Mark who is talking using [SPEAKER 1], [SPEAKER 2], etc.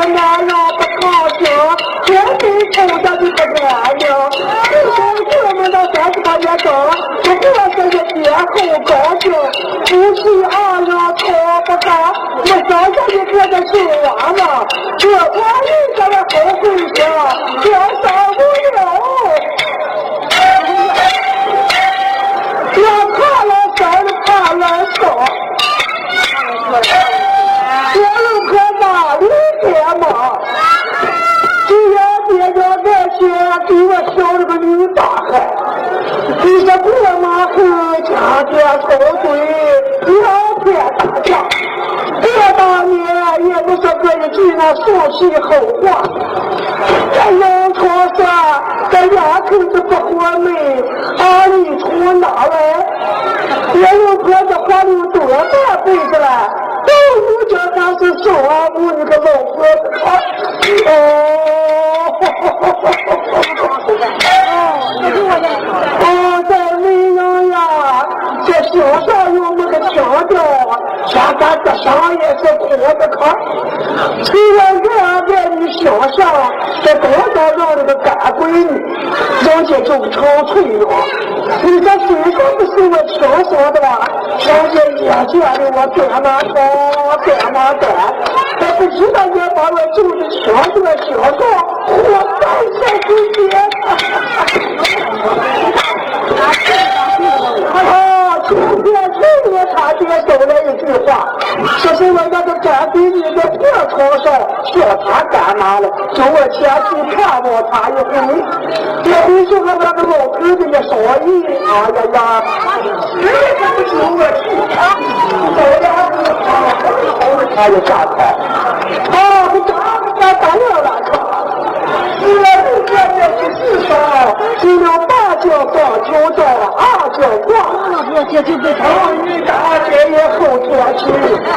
[SPEAKER 1] 那样不高兴，天天抽着就不干净。你说这么到30块钱挣，不过这个节后高兴，夫妻二人吵不干，我想想你这个心完了，这管人家的好回家，别伤不了。我怕了烧的怕了烧，我能可哪里点嘛？只要别着这些比我小的个女大孩，你说过马路家家抽水，两天打架，这当年也不是这一句那说戏后话。这杨朝说这两口子不活美，二里从哪来？别人婆子活了多大辈子了，都如今还是小阿母你个老婆子啊！在内容呀，这小上有那个强调，现在这上也是苦的看。虽然这样在你想象，这多少让那个干闺女，人家就成脆弱。你这虽然不是我听说的吧，人家也觉得我干嘛好，干嘛干，我不知道你把我就是听这个小说，我半天时间。今天他爹说了一句话，说是我那个干闺女的破床上叫他干嘛了，叫我前去看望他一回。这回是我那个老头子的手艺，哎呀呀，谁也不请我去啊！他就下台，你打我了，这世上只有大叫放秋到，二叫挂。这就被他